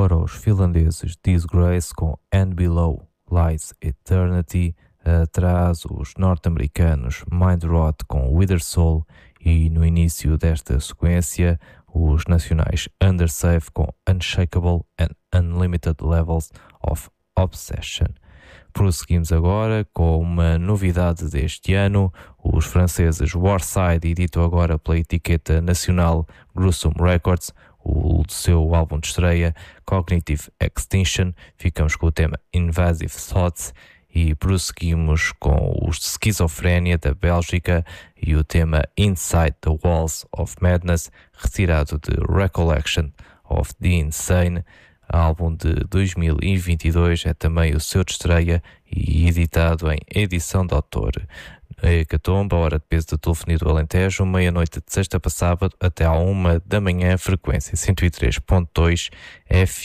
agora os finlandeses Disgrace com And Below Lies Eternity, atrás os norte-americanos Mind Rot com Wither Soul e no início desta sequência os nacionais Undersafe com Unshakable and Unlimited Levels of Obsession. Prosseguimos agora com uma novidade deste ano, os franceses Warside editam agora pela etiqueta nacional Gruesome Records o seu álbum de estreia Cognitive Extinction. Ficamos com o tema Invasive Thoughts e prosseguimos com os Schizophrenia da Bélgica e o tema Inside the Walls of Madness, retirado de Recollection of the Insane, álbum de 2022, é também o seu de estreia e editado em edição de autor. A Hecatombe, a hora de peso da telefonia do Alentejo, meia-noite de sexta para sábado até à 1 da manhã, frequência 103.2 FM.